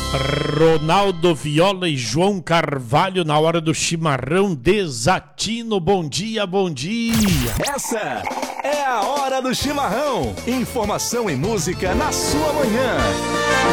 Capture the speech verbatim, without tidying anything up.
Ronaldo Viola e João Carvalho na hora do chimarrão desatino. Bom dia, bom dia. Essa é a hora do chimarrão. Informação e música na sua manhã.